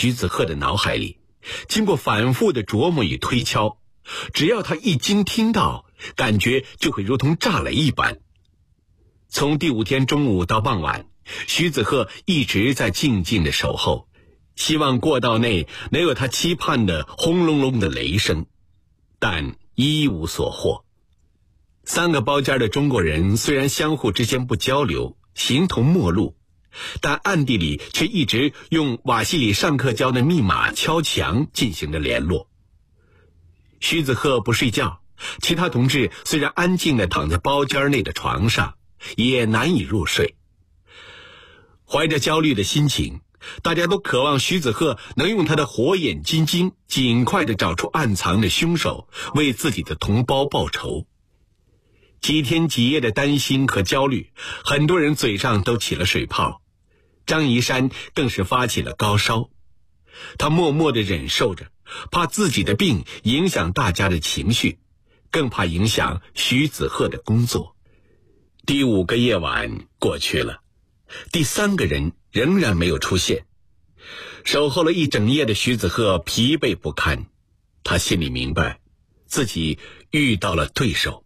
徐子鹤的脑海里，经过反复的琢磨与推敲，只要他一经听到，感觉就会如同炸雷一般。从第5天中午到傍晚，徐子鹤一直在静静的守候，希望过道内能有他期盼的轰隆隆的雷声，但一无所获。3个包间的中国人虽然相互之间不交流，形同陌路，但暗地里却一直用瓦西里上课教的密码敲墙进行着联络。徐子鹤不睡觉，其他同志虽然安静地躺在包间内的床上，也难以入睡。怀着焦虑的心情，大家都渴望徐子鹤能用他的火眼金睛尽快地找出暗藏的凶手，为自己的同胞报仇。几天几夜的担心和焦虑，很多人嘴上都起了水泡。张宜山更是发起了高烧，他默默地忍受着，怕自己的病影响大家的情绪，更怕影响徐子鹤的工作。第5个夜晚过去了，第3个人仍然没有出现。守候了一整夜的徐子鹤疲惫不堪，他心里明白自己遇到了对手。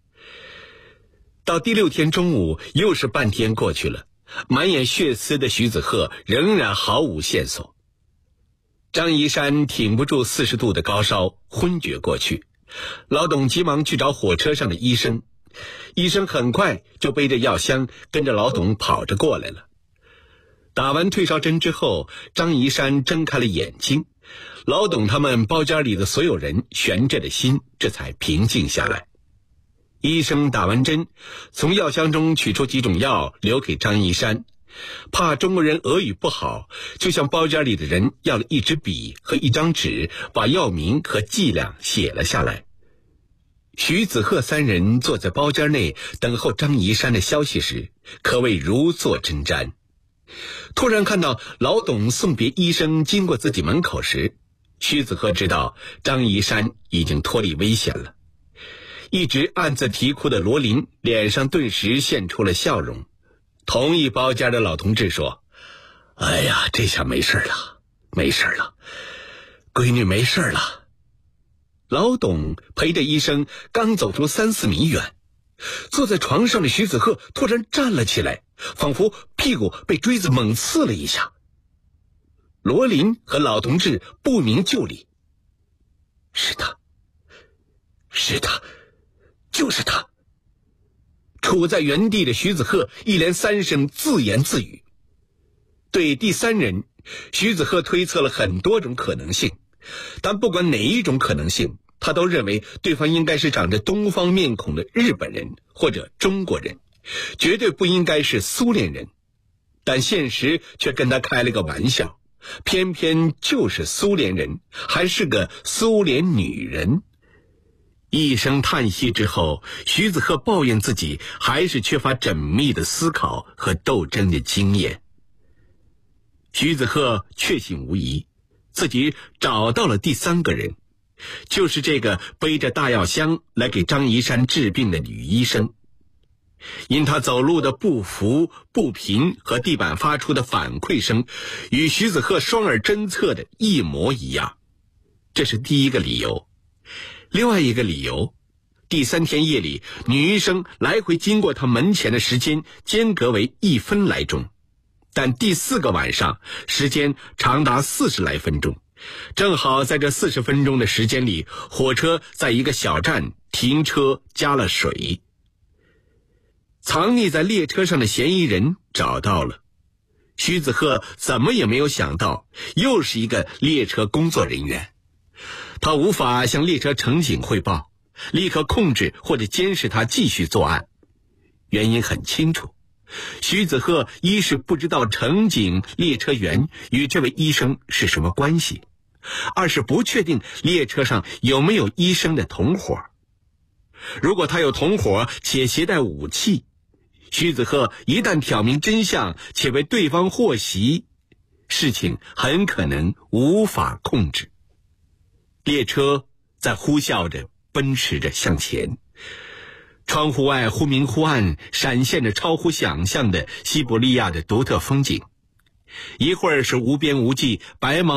到第6天中午，又是半天过去了，满眼血丝的徐子鹤仍然毫无线索。张宜山挺不住40度的高烧，昏厥过去。老董急忙去找火车上的医生，医生很快就背着药箱跟着老董跑着过来了。打完退烧针之后，张宜山睁开了眼睛，老董他们包间里的所有人悬着的心这才平静下来。医生打完针，从药箱中取出几种药留给张宜山，怕中国人俄语不好，就向包间里的人要了一支笔和一张纸，把药名和剂量写了下来。徐子鹤3人坐在包间内等候张宜山的消息时，可谓如坐针毡。突然看到老董送别医生经过自己门口时，徐子鹤知道张宜山已经脱离危险了。一直暗自啼哭的罗琳脸上顿时现出了笑容。同一包间的老同志说：“哎呀，这下没事了，没事了，闺女没事了。”老董陪着医生刚走出3-4米远，坐在床上的徐子鹤突然站了起来，仿佛屁股被锥子猛刺了一下。罗琳和老同志不明就里：“是他，是他，就是他。”处在原地的徐子鹤一连3声自言自语。对第3人，徐子鹤推测了很多种可能性，但不管哪一种可能性，他都认为对方应该是长着东方面孔的日本人或者中国人，绝对不应该是苏联人。但现实却跟他开了个玩笑，偏偏就是苏联人，还是个苏联女人。一声叹息之后，徐子鹤抱怨自己还是缺乏缜密的思考和斗争的经验。徐子鹤确信无疑，自己找到了第3个人，就是这个背着大药箱来给张宜山治病的女医生。因他走路的不扶不平和地板发出的反馈声与徐子鹤双耳侦测的一模一样，这是第一个理由。另外一个理由，第3天夜里女医生来回经过他门前的时间间隔为1分来钟，但第4个晚上时间长达40来分钟，正好在这40分钟的时间里，火车在一个小站停车加了水。藏匿在列车上的嫌疑人找到了，徐子鹤怎么也没有想到，又是一个列车工作人员。他无法向列车乘警汇报，立刻控制或者监视他继续作案。原因很清楚，徐子鹤一是不知道乘警、列车员与这位医生是什么关系，二是不确定列车上有没有医生的同伙。如果他有同伙且携带武器，徐子鹤一旦挑明真相且被对方获悉，事情很可能无法控制。列车在呼啸着奔驰着向前，窗户外忽明忽暗，闪现着超乎想象的西伯利亚的独特风景。一会儿是无边无际白茫